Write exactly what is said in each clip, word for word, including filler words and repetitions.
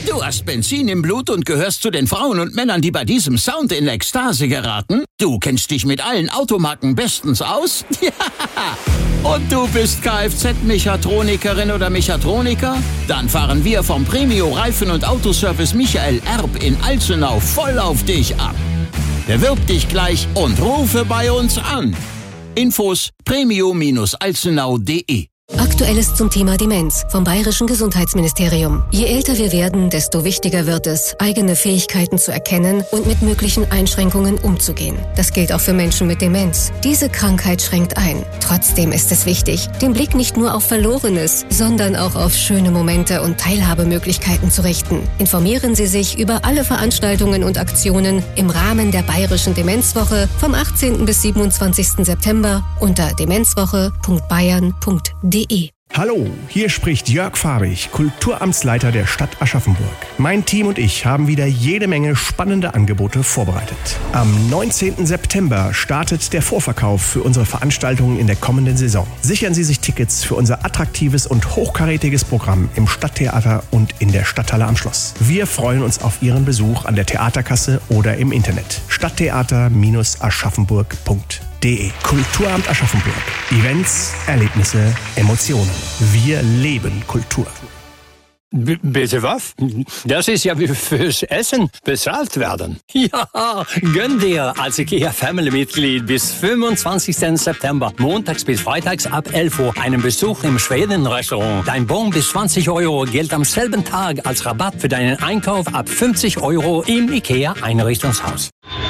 Du hast Benzin im Blut und gehörst zu den Frauen und Männern, die bei diesem Sound in Ekstase geraten? Du kennst dich mit allen Automarken bestens aus? Ja! Und du bist Kfz-Mechatronikerin oder Mechatroniker? Dann fahren wir vom Premio Reifen- und Autoservice Michael Erb in Alzenau voll auf dich ab. Bewirb dich gleich und rufe bei uns an. Infos premio alzenau punkt de. Aktuelles zum Thema Demenz vom Bayerischen Gesundheitsministerium. Je älter wir werden, desto wichtiger wird es, eigene Fähigkeiten zu erkennen und mit möglichen Einschränkungen umzugehen. Das gilt auch für Menschen mit Demenz. Diese Krankheit schränkt ein. Trotzdem ist es wichtig, den Blick nicht nur auf Verlorenes, sondern auch auf schöne Momente und Teilhabemöglichkeiten zu richten. Informieren Sie sich über alle Veranstaltungen und Aktionen im Rahmen der Bayerischen Demenzwoche vom achtzehnten bis siebenundzwanzigsten September unter demenzwoche punkt bayern punkt de. Hallo, hier spricht Jörg Fahrig, Kulturamtsleiter der Stadt Aschaffenburg. Mein Team und ich haben wieder jede Menge spannende Angebote vorbereitet. Am neunzehnten September startet der Vorverkauf für unsere Veranstaltungen in der kommenden Saison. Sichern Sie sich Tickets für unser attraktives und hochkarätiges Programm im Stadttheater und in der Stadthalle am Schloss. Wir freuen uns auf Ihren Besuch an der Theaterkasse oder im Internet. stadttheater aschaffenburg punkt de. Kulturamt Aschaffenburg. Events, Erlebnisse, Emotionen. Wir leben Kultur. B- bitte was? Das ist ja wie fürs Essen bezahlt werden. Ja, gönn dir als IKEA-Family-Mitglied bis fünfundzwanzigsten September, montags bis freitags ab elf Uhr, einen Besuch im Schweden-Restaurant. Dein Bon bis zwanzig Euro gilt am selben Tag als Rabatt für deinen Einkauf ab fünfzig Euro im IKEA-Einrichtungshaus.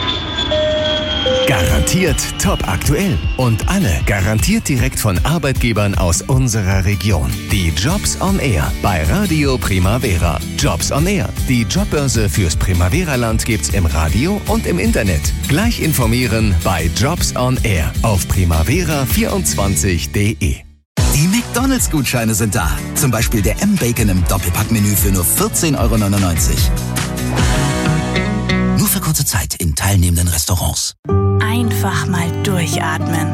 Garantiert top aktuell und alle garantiert direkt von Arbeitgebern aus unserer Region. Die Jobs on Air bei Radio Primavera. Jobs on Air. Die Jobbörse fürs Primavera-Land gibt's im Radio und im Internet. Gleich informieren bei Jobs on Air auf primavera vierundzwanzig punkt de. Die McDonalds-Gutscheine sind da. Zum Beispiel der M-Bacon im Doppelpackmenü für nur vierzehn Euro neunundneunzig. Nur für kurze Zeit in teilnehmenden Restaurants. Einfach mal durchatmen.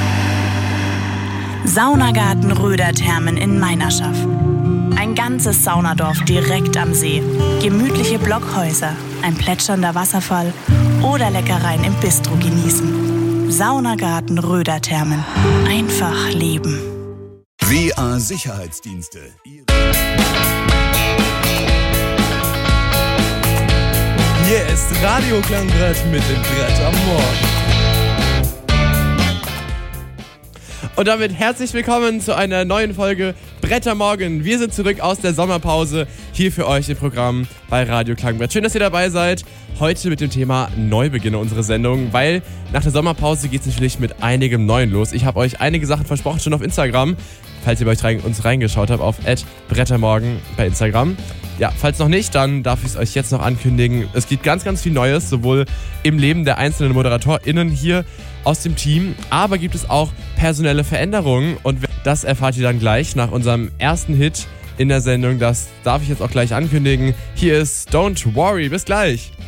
Saunagarten Röderthermen in Meinerschaff. Ein ganzes Saunadorf direkt am See. Gemütliche Blockhäuser, ein plätschernder Wasserfall oder Leckereien im Bistro genießen. Saunagarten Röderthermen. Einfach leben. W A Sicherheitsdienste. Hier ist Radio Klangbrett mit dem Brett am Morgen. Und damit herzlich willkommen zu einer neuen Folge Brett am Morgen. Wir sind zurück aus der Sommerpause hier für euch im Programm bei Radio Klangbrett. Schön, dass ihr dabei seid. Heute mit dem Thema Neubeginn unserer Sendung, weil nach der Sommerpause geht es natürlich mit einigem Neuen los. Ich habe euch einige Sachen versprochen schon auf Instagram, falls ihr bei euch rein, uns reingeschaut habt, auf at brettermorgen bei Instagram. Ja, falls noch nicht, dann darf ich es euch jetzt noch ankündigen. Es gibt ganz, ganz viel Neues, sowohl im Leben der einzelnen ModeratorInnen hier aus dem Team, aber gibt es auch personelle Veränderungen und das erfahrt ihr dann gleich nach unserem ersten Hit in der Sendung. Das darf ich jetzt auch gleich ankündigen. Hier ist Don't Worry. Bis gleich.